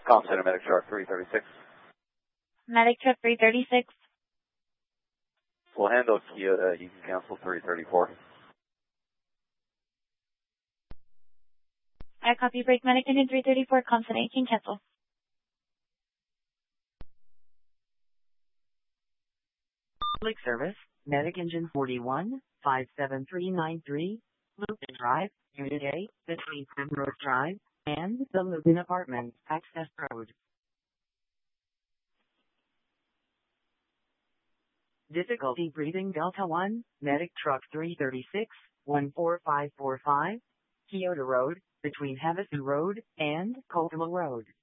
Com Center Medic Truck 336. Medic Truck 336. Full handle, Kyoto, you can cancel 334. I copy break Medic Engine 334, Com Center 18, cancel. Public service, Medic Engine 41, 57393, Lupin Drive, Unit A, between Primrose Drive and the Lupin Apartments, Access Road. Difficulty breathing Delta 1, Medic Truck 336, 14545, Kyoto Road, between Havasu Road and Kokomo Road.